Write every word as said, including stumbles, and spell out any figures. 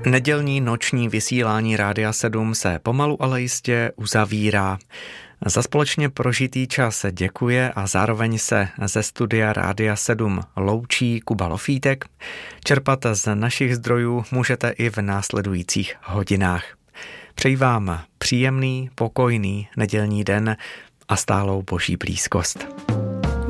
Nedělní noční vysílání Rádia sedm se pomalu, ale jistě uzavírá. Za společně prožitý čas děkuje a zároveň se ze studia Rádia sedm loučí Kuba Lofítek. Čerpat z našich zdrojů můžete i v následujících hodinách. Přeji vám příjemný, pokojný nedělní den a stálou boží blízkost.